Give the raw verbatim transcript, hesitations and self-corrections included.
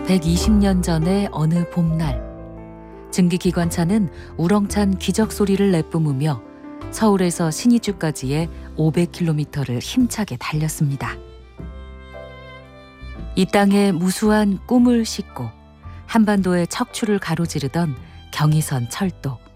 백이십 년 전의 어느 봄날, 증기기관차는 우렁찬 기적 소리를 내뿜으며 서울에서 신의주까지의 오백 킬로미터를 힘차게 달렸습니다. 이 땅에 무수한 꿈을 싣고 한반도의 척추를 가로지르던 경의선 철도.